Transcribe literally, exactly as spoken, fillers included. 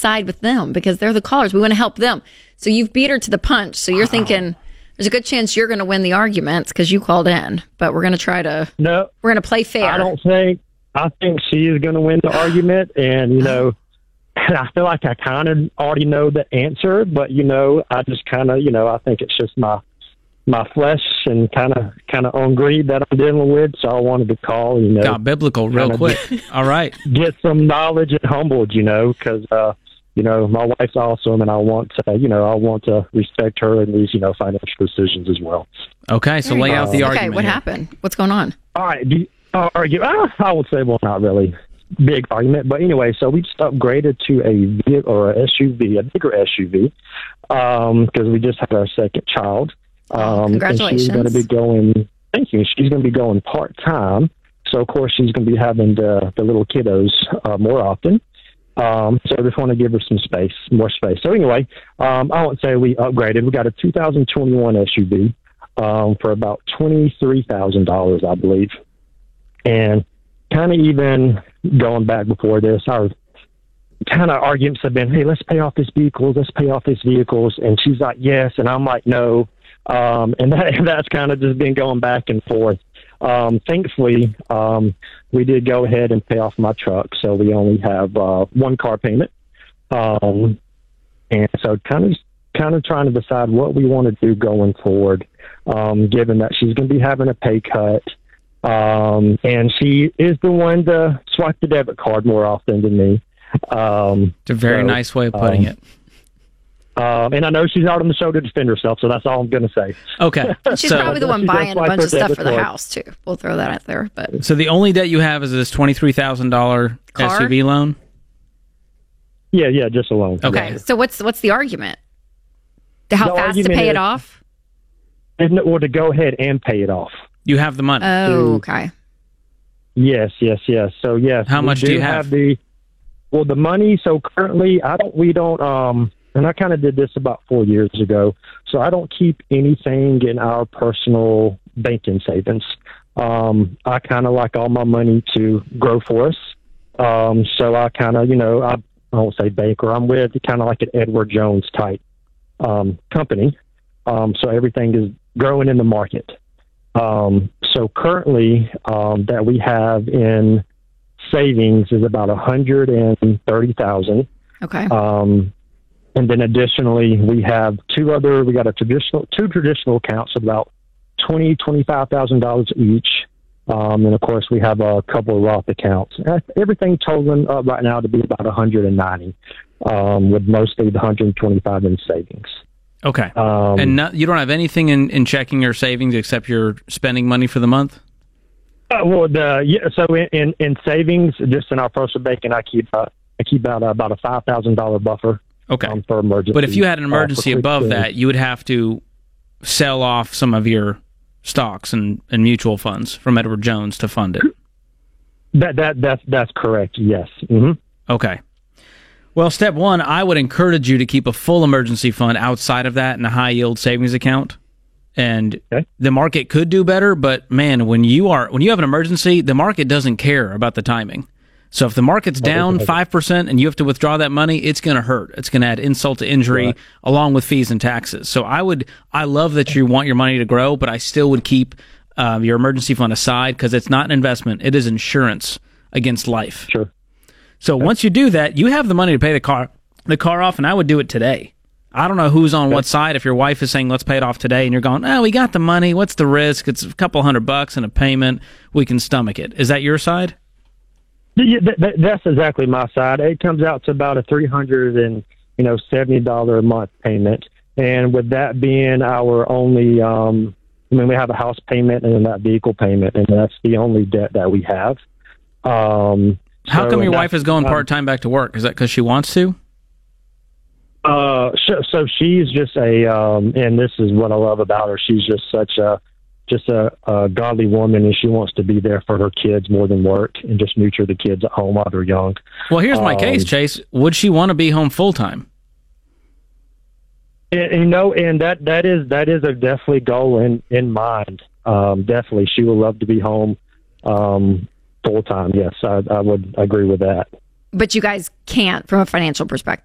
side with them because they're the callers. We want to help them. So you've beat her to the punch. So you're thinking there's a good chance you're going to win the arguments because you called in. But we're going to try to. No, we're going to play fair. I don't think. I think she is going to win the argument, and you know, I feel like I kind of already know the answer, but you know, I just kind of, you know, I think it's just my. my flesh and kind of kind of on greed that I'm dealing with, so I wanted to call, you know. Got biblical real quick. Get, All right. Get some knowledge and humbled, you know, because, uh, you know, my wife's awesome, and I want to, you know, I want to respect her in these, you know, financial decisions as well. Okay, so lay out the uh, argument. Okay, what here. happened? What's going on? All right, do you, uh, argue, uh, I would say, well, not really big argument, but anyway, so we just upgraded to a vehicle or a S U V, a bigger S U V, because um, we just had our second child. Um, Congratulations. And she's going to be going, thank you, she's going to be going part-time. So, of course, she's going to be having the, the little kiddos uh, more often. Um, so I just want to give her some space, more space. So anyway, um, I won't say we upgraded. We got a two thousand twenty-one S U V um, for about twenty-three thousand dollars, I believe. And kind of even going back before this, our kind of arguments have been, hey, let's pay off this vehicle, let's pay off these vehicles. And she's like, yes. And I'm like, no. Um, and that, that's kind of just been going back and forth. Um, thankfully, um, we did go ahead and pay off my truck, so we only have uh, one car payment. Um, and so kind of kind of trying to decide what we want to do going forward, um, given that she's going to be having a pay cut. Um, and she is the one to swipe the debit card more often than me. Um, it's a very so, nice way of putting um, it. Um, and I know she's out on the show to defend herself, so that's all I'm going to say. Okay. She's so, probably the one buying a bunch of stuff for the house, too. We'll throw that out there. But So the only debt you have is this twenty-three thousand dollars S U V loan? Yeah, yeah, just a loan. Okay, Yeah. so what's what's the argument? How The fast to argument pay it is- off? And, or to go ahead and pay it off. You have the money. Oh, okay. Yes, yes, yes. So yes. How we much do you have? the well the money? So currently, I don't. We don't. Um, and I kind of did this about four years ago. So I don't keep anything in our personal banking savings. Um, I kind of like all my money to grow for us. Um, so I kind of, you know, I, I won't say banker. I'm with kind of like an Edward Jones type um, company. Um, so everything is growing in the market. Um, so currently, um, that we have in savings is about a hundred and thirty thousand. Okay. Um, and then additionally, we have two other. We got a traditional, two traditional accounts of about twenty, twenty-five thousand dollars each. Um, and of course, we have a couple of Roth accounts. Everything totaling up right now to be about a hundred and ninety, um, with mostly the hundred and twenty-five in savings. Okay. Um, and not, you don't have anything in, in checking or savings except you're spending money for the month? Uh, well, the yeah. So in, in, in savings, just in our personal banking, I keep uh, I keep out uh, about a five thousand dollar buffer. Okay. Um, for emergency. But if you had an emergency uh, above quick that, you would have to sell off some of your stocks and, and mutual funds from Edward Jones to fund it. That that that's that's correct. Yes. Mm-hmm. Okay. Well, step one, I would encourage you to keep a full emergency fund outside of that in a high yield savings account. And okay. The market could do better, but man, when you are when you have an emergency, the market doesn't care about the timing. So if the market's down five percent and you have to withdraw that money, it's going to hurt. It's going to add insult to injury right. along with fees and taxes. So I would, I love that you want your money to grow, but I still would keep uh, your emergency fund aside because it's not an investment. It is insurance against life. Sure. So okay. once you do that, you have the money to pay the car, the car off, and I would do it today. I don't know who's on okay. what side. If your wife is saying, let's pay it off today, and you're going, oh, we got the money. What's the risk? It's a couple hundred bucks and a payment. We can stomach it. Is that your side? Yeah, that, that, that's exactly my side. It comes out to about a three hundred and you know seventy dollar a month payment, and with that being our only, um, I mean, we have a house payment and then that vehicle payment, and that's the only debt that we have. Um, How so, come your wife is going part time back to work? Is that because she wants to? Uh, so, so she's just a, um, and this is what I love about her. She's just such a. just a, a godly woman, and she wants to be there for her kids more than work and just nurture the kids at home while they're young. Well, here's my um, case, Chase. Would she want to be home full time? And, and, you know, and that, that is that is a definitely goal in, in mind. Um, definitely. She would love to be home um, full time. Yes, I, I would agree with that. But you guys can't from a financial perspective.